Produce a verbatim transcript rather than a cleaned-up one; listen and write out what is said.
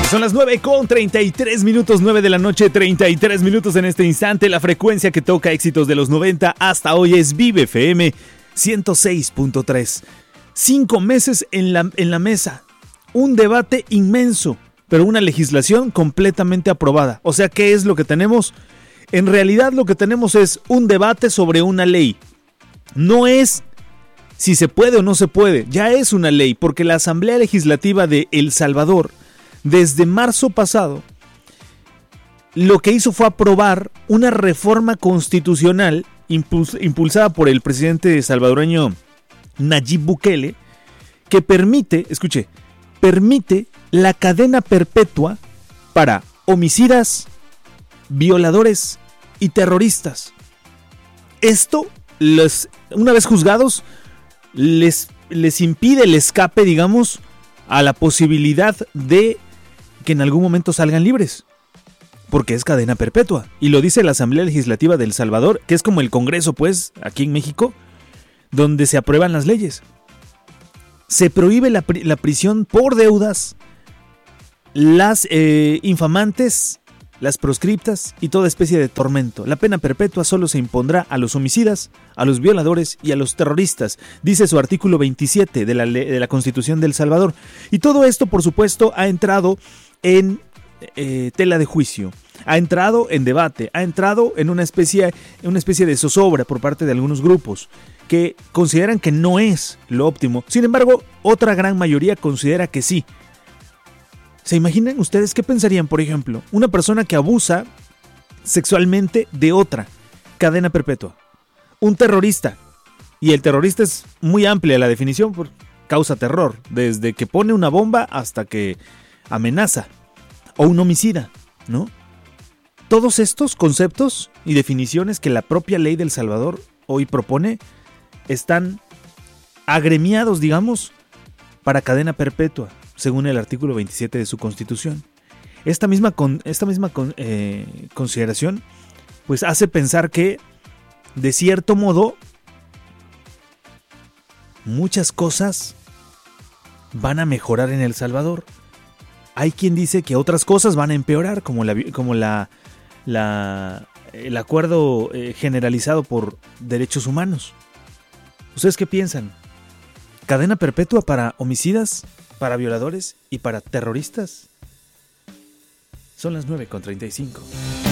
Son las nueve con treinta y tres minutos, nueve de la noche, treinta y tres minutos en este instante. La frecuencia que toca éxitos de los noventa hasta hoy es Vive F M ciento seis punto tres. Cinco meses en la, en la mesa, un debate inmenso, pero una legislación completamente aprobada. O sea, ¿qué es lo que tenemos? En realidad lo que tenemos es un debate sobre una ley. No es si se puede o no se puede, ya es una ley, porque la Asamblea Legislativa de El Salvador, desde marzo pasado, lo que hizo fue aprobar una reforma constitucional impuls- impulsada por el presidente salvadoreño Nayib Bukele, que permite, escuche, permite la cadena perpetua para homicidas, violadores y terroristas. Esto, les, una vez juzgados, les, les impide el escape, digamos, a la posibilidad de que en algún momento salgan libres, porque es cadena perpetua. Y lo dice la Asamblea Legislativa de El Salvador, que es como el Congreso, pues, aquí en México, donde se aprueban las leyes. Se prohíbe la, la prisión por deudas, las eh, infamantes, las proscriptas y toda especie de tormento. La pena perpetua solo se impondrá a los homicidas, a los violadores y a los terroristas, dice su artículo veintisiete de la, de la Constitución de El Salvador. Y todo esto, por supuesto, ha entrado en eh, tela de juicio, ha entrado en debate, ha entrado en una especie, una especie de zozobra por parte de algunos grupos que consideran que no es lo óptimo. Sin embargo, otra gran mayoría considera que sí. ¿Se imaginan ustedes qué pensarían, por ejemplo, una persona que abusa sexualmente de otra? Cadena perpetua. Un terrorista. Y el terrorista es muy amplia la definición, por causa terror, desde que pone una bomba hasta que amenaza. O un homicida, ¿no? Todos estos conceptos y definiciones que la propia ley de El Salvador hoy propone están agremiados, digamos, para cadena perpetua, según el artículo veintisiete de su Constitución. Esta misma, con, esta misma con, eh, consideración pues hace pensar que, de cierto modo, muchas cosas van a mejorar en El Salvador. Hay quien dice que otras cosas van a empeorar, como, la, como la, la, el acuerdo eh, generalizado por derechos humanos. ¿Ustedes qué piensan? ¿Cadena perpetua para homicidas, para violadores y para terroristas? Son las nueve con treinta y cinco.